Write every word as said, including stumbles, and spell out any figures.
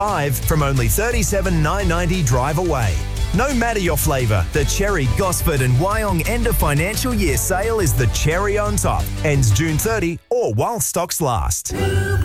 five from only thirty-seven thousand nine hundred ninety dollars drive away. No matter your flavour, the Cherry, Gosford and Wyong end of financial year sale is the cherry on top. Ends June thirtieth or while stocks last.